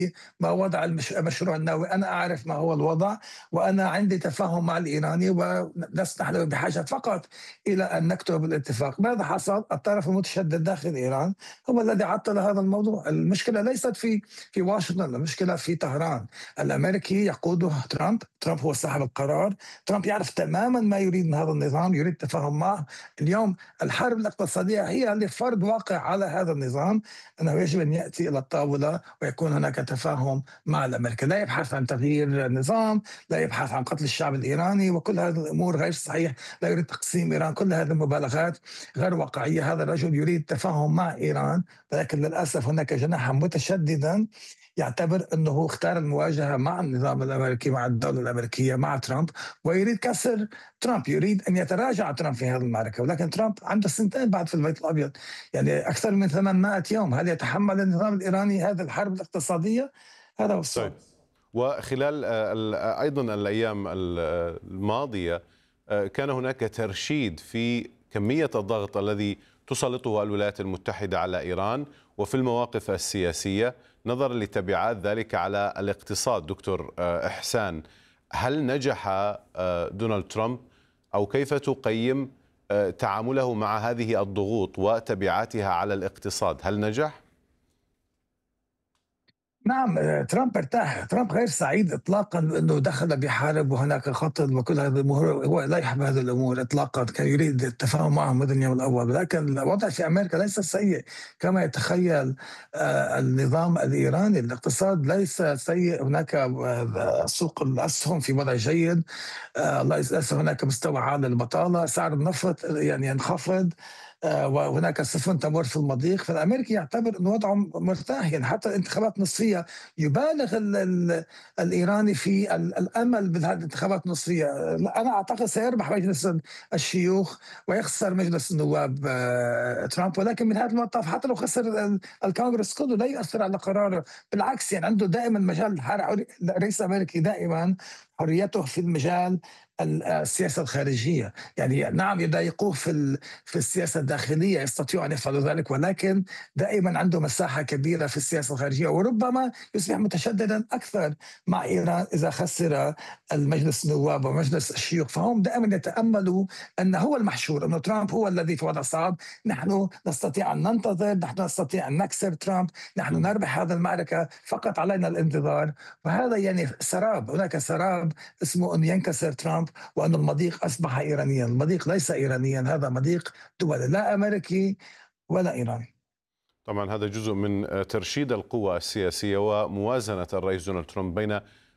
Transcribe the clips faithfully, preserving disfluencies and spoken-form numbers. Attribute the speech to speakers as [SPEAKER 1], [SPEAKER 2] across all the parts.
[SPEAKER 1] ما وضع المش- المشروع النووي. أنا أعرف ما هو الوضع، وأنا عندي تفاهم مع الإيراني، ولسنا نحن بحاجة فقط إلى أن نكتب الاتفاق. ماذا حصل؟ الطرف المتشدد داخل إيران هو الذي عطل هذا الموضوع. المشكلة ليست في في واشنطن، المشكلة في طهران. الأمريكي يقوده ترامب، ترامب هو صاحب القرار. ترامب يعرف تماما ما يريد من هذا النظام، يريد التفاهم معه. اليوم الحرب الاقتصادية هي لفرض واقع على هذا النظام، أنه يجب أن يأتي إلى الطاولة ويكون هناك تفاهم مع الأمريكا. لا يبحث عن تغيير النظام، لا يبحث عن قتل الشعب الإيراني، وكل هذه الأمور غير صحيح. لا يريد تقسيم إيران، كل هذه المبالغات غير واقعية. هذا الرجل يريد التفاهم مع إيران، ولكن للأسف هناك جناحا متشددا يعتبر أنه اختار المواجهة مع النظام الأمريكي، مع الدولة الأمريكية، مع ترامب، ويريد كسر ترامب، يريد أن يتراجع ترامب في هذه المعركة. ولكن ترامب عنده سنتين بعد في البيت الأبيض، يعني أكثر من ثمانمائة يوم. هل يتحمل النظام الإيراني هذه الحرب الاقتصادية؟ هذا هو
[SPEAKER 2] طيب،
[SPEAKER 1] السؤال.
[SPEAKER 2] وخلال آه، ال- آه، أيضا الأيام ال- آه، الماضية آه، كان هناك ترشيد في كمية الضغط الذي تسلطه الولايات المتحدة على إيران وفي المواقف السياسية نظرا لتبعات ذلك على الاقتصاد. دكتور آه، إحسان، هل نجح آه، دونالد ترامب، أو كيف تقيم آه، تعامله مع هذه الضغوط وتبعاتها على الاقتصاد؟ هل نجح؟
[SPEAKER 1] نعم، آه، ترامب ارتاح. ترامب غير سعيد اطلاقا انه دخل بحارب وهناك قتل وكل هذه الامور. هو لا يحب هذه الامور اطلاقا، كان يريد التفاهم معهم منذ اليوم الاول. لكن الوضع في امريكا ليس سيء كما يتخيل آه، النظام الايراني. الاقتصاد ليس سيء، هناك آه، سوق الاسهم في وضع جيد. آه، ليس هناك مستوى عالي للبطاله، سعر النفط يعني ينخفض، آه، وهناك سفن تمر في المضيق. فالامريكي يعتبر ان وضعه مرتاح. يعني حتى الانتخابات نصفيه يبالغ ال ال الايراني في ال- الامل بهذه الانتخابات النصفيه. آه، انا اعتقد سيربح مجلس الشيوخ ويخسر مجلس النواب آه، ترامب. ولكن من هذا المطاف حتى لو خسر ال- الكونغرس كله لا يؤثر على قراره. بالعكس، يعني عنده دائما مجال الحركة. الرئيس الامريكي دائما حريته في المجال السياسه الخارجيه. يعني نعم يضايقوه في في السياسه الداخليه، يستطيع ان يفعل ذلك، ولكن دائما عنده مساحه كبيره في السياسه الخارجيه. وربما يصبح متشددا اكثر مع ايران اذا خسر المجلس النواب ومجلس الشيوخ. فهم دائما يتاملوا ان هو المحشور، انه ترامب هو الذي في وضع صعب. نحن نستطيع ان ننتظر، نحن نستطيع ان نكسر ترامب، نحن نربح هذه المعركه، فقط علينا الانتظار. وهذا يعني سراب، هناك سراب اسمه ان ينكسر ترامب، وأن المضيق أصبح إيرانيا. المضيق ليس إيرانيا، هذا مضيق دولي، لا أمريكي ولا إيراني.
[SPEAKER 2] طبعا هذا جزء من ترشيد القوى السياسية وموازنة الرئيس دونالد ترامب بين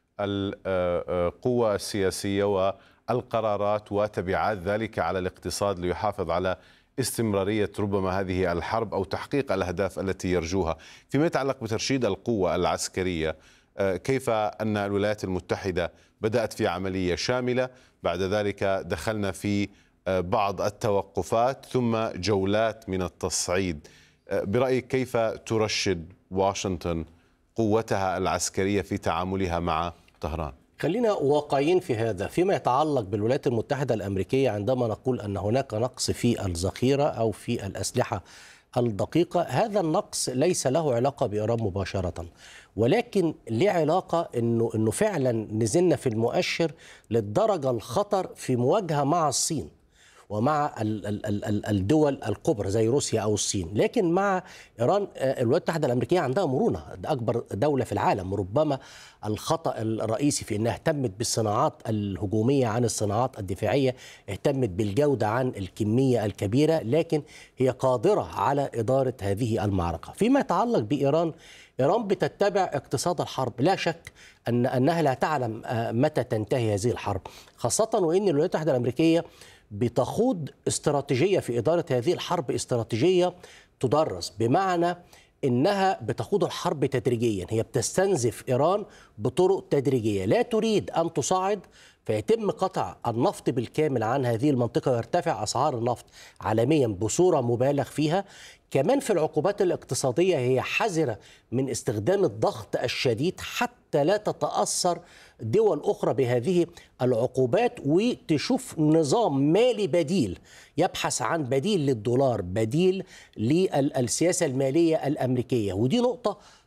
[SPEAKER 2] القوى السياسية والقرارات وتبعات ذلك على الاقتصاد ليحافظ على استمرارية ربما هذه الحرب أو تحقيق الأهداف التي يرجوها. فيما يتعلق بترشيد القوة العسكرية، كيف أن الولايات المتحدة بدأت في عملية شاملة، بعد ذلك دخلنا في بعض التوقفات ثم جولات من التصعيد. برأيك كيف ترشد واشنطن قوتها العسكرية في تعاملها مع طهران؟
[SPEAKER 3] خلينا واقعيين في هذا. فيما يتعلق بالولايات المتحدة الأمريكية، عندما نقول أن هناك نقص في الذخيرة أو في الأسلحة الدقيقة، هذا النقص ليس له علاقة بإيران مباشرة، ولكن له علاقة إنه إنه فعلا نزلنا في المؤشر للدرجة الخطر في مواجهة مع الصين ومع ال- ال- ال- ال- الدول الكبرى زي روسيا أو الصين. لكن مع إيران، آه، الولايات المتحدة الأمريكية عندها مرونة، ده أكبر دولة في العالم. وربما الخطأ الرئيسي في أنها اهتمت بالصناعات الهجومية عن الصناعات الدفاعية، اهتمت بالجودة عن الكمية الكبيرة، لكن هي قادرة على إدارة هذه المعركة. فيما يتعلق بإيران، إيران بتتبع اقتصاد الحرب. لا شك أن أنها لا تعلم آه، متى تنتهي هذه الحرب، خاصة وأن الولايات المتحدة الأمريكية بتخوض استراتيجية في إدارة هذه الحرب، استراتيجية تدرس، بمعنى إنها بتخوض الحرب تدريجيا. هي بتستنزف إيران بطرق تدريجية، لا تريد أن تصعد فيتم قطع النفط بالكامل عن هذه المنطقة ويرتفع أسعار النفط عالميا بصورة مبالغ فيها. كمان في العقوبات الاقتصادية هي حذرة من استخدام الضغط الشديد حتى لا تتأثر دول أخرى بهذه العقوبات، وتشوف نظام مالي بديل يبحث عن بديل للدولار، بديل للسياسة المالية الأمريكية. ودي نقطة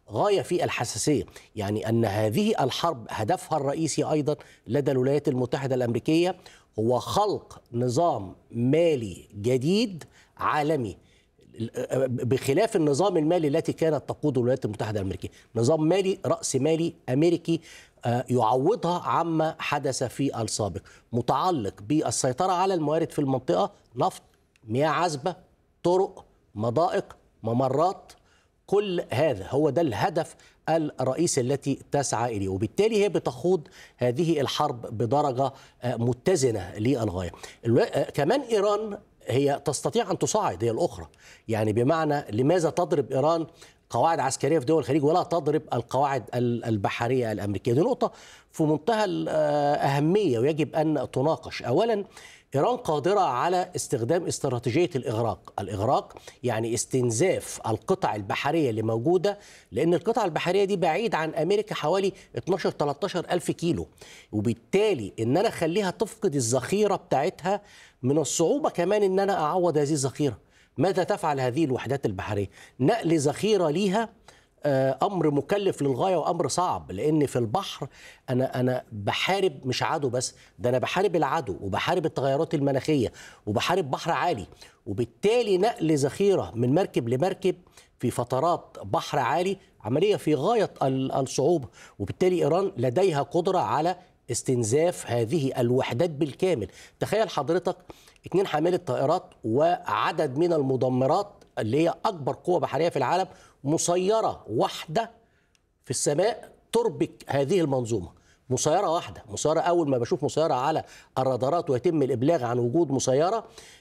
[SPEAKER 3] غاية في الحساسية، يعني أن هذه الحرب هدفها الرئيسي أيضا لدى الولايات المتحدة الأمريكية هو خلق نظام مالي جديد عالمي، بخلاف النظام المالي التي كانت تقوده الولايات المتحدة الأمريكية، نظام مالي رأس مالي أمريكي يعوضها عما حدث في السابق، متعلق بالسيطرة على الموارد في المنطقة، نفط، مياه عذبة، طرق، مضائق، ممرات، كل هذا هو ده الهدف الرئيسي التي تسعى إليه، وبالتالي هي بتخوض هذه الحرب بدرجة متزنة للغاية. كمان إيران هي تستطيع أن تصعد، هي الأخرى، يعني بمعنى لماذا تضرب إيران قواعد عسكرية في دول الخليج ولا تضرب القواعد البحرية الأمريكية؟ دي نقطة في منتهى الأهمية ويجب أن تناقش. أولا، إيران قادرة على استخدام استراتيجية الإغراق. الإغراق يعني استنزاف القطع البحرية اللي موجودة، لأن القطع البحرية دي بعيد عن أمريكا حوالي اتناشر تلتاشر ألف كيلو، وبالتالي إن أنا أخليها تفقد الذخيرة بتاعتها من الصعوبة كمان إن أنا أعوض هذه الذخيرة. ماذا تفعل هذه الوحدات البحرية؟ نقل ذخيرة ليها أمر مكلف للغاية وأمر صعب، لأن في البحر أنا أنا بحارب مش عدو بس، ده أنا بحارب العدو وبحارب التغيرات المناخية وبحارب بحر عالي، وبالتالي نقل ذخيرة من مركب لمركب في فترات بحر عالي عملية في غاية الصعوبة، وبالتالي إيران لديها قدرة على استنزاف هذه الوحدات بالكامل. تخيل حضرتك اتنين حاملة طائرات وعدد من المدمرات اللي هي أكبر قوة بحرية في العالم، مسيرة واحدة في السماء تربك هذه المنظومة. مسيرة واحدة، مسيرة أول ما بشوف مسيرة على الرادارات ويتم الإبلاغ عن وجود مسيرة،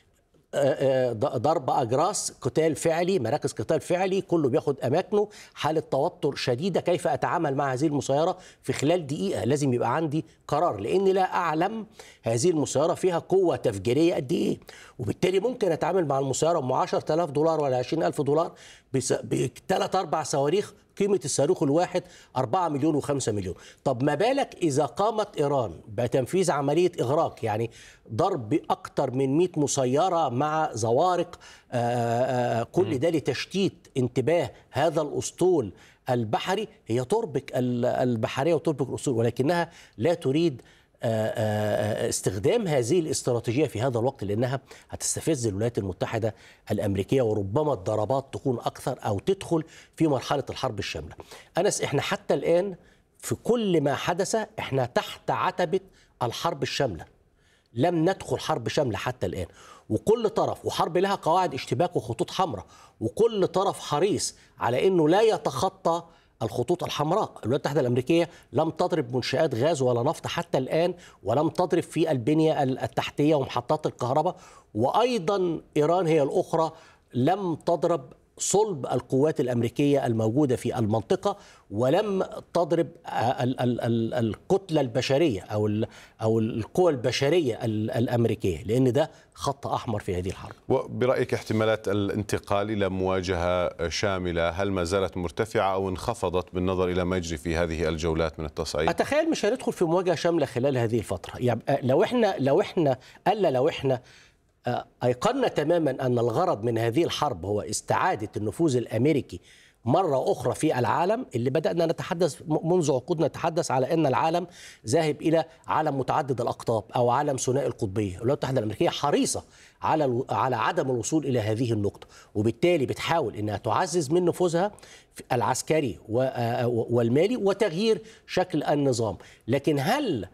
[SPEAKER 3] ضرب أجراس، قتال فعلي، مراكز قتال فعلي، كله بياخد أماكنه، حالة توتر شديدة. كيف أتعامل مع هذه المسيرة في خلال دقيقة؟ لازم يبقى عندي قرار، لأني لا أعلم هذه المسيرة فيها قوة تفجيرية قد إيه، وبالتالي ممكن أتعامل مع المسيرة ب عشرة آلاف دولار ولا عشرين ألف دولار بثلاث أربع صواريخ، قيمة الصاروخ الواحد أربعة مليون وخمسة مليون. طب ما بالك إذا قامت إيران بتنفيذ عملية إغراق، يعني ضرب أكثر من مئة مسيرة مع زوارق، آآ آآ كل ده لتشتيت انتباه هذا الأسطول البحري. هي تربك البحرية وتربك الأسطول، ولكنها لا تريد استخدام هذه الاستراتيجية في هذا الوقت، لأنها هتستفز الولايات المتحدة الأمريكية، وربما الضربات تكون أكثر أو تدخل في مرحلة الحرب الشاملة. أنس، إحنا حتى الآن في كل ما حدث إحنا تحت عتبة الحرب الشاملة، لم ندخل حرب شاملة حتى الآن، وكل طرف وحرب لها قواعد اشتباك وخطوط حمراء، وكل طرف حريص على أنه لا يتخطى الخطوط الحمراء. الولايات المتحدة الأمريكية لم تضرب منشآت غاز ولا نفط حتى الآن، ولم تضرب في البنية التحتية ومحطات الكهرباء، وأيضا إيران هي الأخرى لم تضرب صلب القوات الأمريكية الموجودة في المنطقة، ولم تضرب ال ال ال الكتلة البشرية أو أو القوى البشرية الأمريكية، لأن ده خط أحمر في هذه الحرب.
[SPEAKER 2] وبرأيك احتمالات الانتقال إلى مواجهة شاملة هل ما زالت مرتفعة أو انخفضت بالنظر إلى ما يجري في هذه الجولات من التصعيد؟
[SPEAKER 3] أتخيل مش هندخل في مواجهة شاملة خلال هذه الفترة، يعني لو إحنا لو إحنا ألا لو إحنا أيقنا تماما أن الغرض من هذه الحرب هو استعادة النفوذ الأمريكي مرة أخرى في العالم، اللي بدأنا نتحدث منذ عقود نتحدث على أن العالم ذاهب إلى عالم متعدد الأقطاب أو عالم ثنائي القطبية. الولايات المتحدة الأمريكية حريصة على على عدم الوصول إلى هذه النقطة، وبالتالي بتحاول أنها تعزز من نفوذها العسكري والمالي وتغيير شكل النظام. لكن هل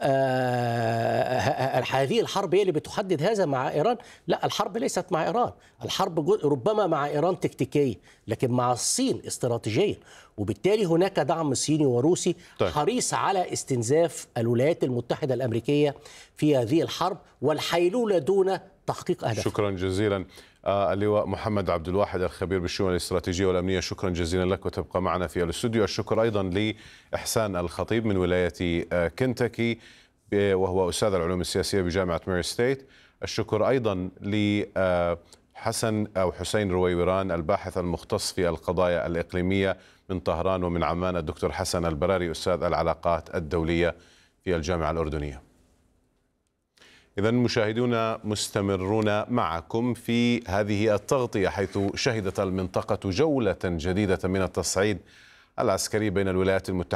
[SPEAKER 3] آه هذه الحرب هي اللي بتحدد هذا مع إيران؟ لا، الحرب ليست مع إيران، الحرب ربما مع إيران تكتيكيا، لكن مع الصين استراتيجيا، وبالتالي هناك دعم صيني وروسي طيب. حريص على استنزاف الولايات المتحدة الأمريكية في هذه الحرب والحيلولة دون تحقيق أهداف.
[SPEAKER 2] شكرا جزيلا آه اللواء محمد عبد الواحد الخبير بالشؤون الاستراتيجية والأمنية، شكرا جزيلا لك وتبقى معنا في الاستوديو. الشكر أيضا لإحسان الخطيب من ولاية آه كنتاكي وهو أستاذ العلوم السياسية بجامعة ميري ستيت. الشكر أيضا لحسن أو حسين رويوران الباحث المختص في القضايا الإقليمية من طهران، ومن عمان الدكتور حسن البراري أستاذ العلاقات الدولية في الجامعة الأردنية. إذن مشاهدونا مستمرون معكم في هذه التغطية، حيث شهدت المنطقة جولة جديدة من التصعيد العسكري بين الولايات المتحدة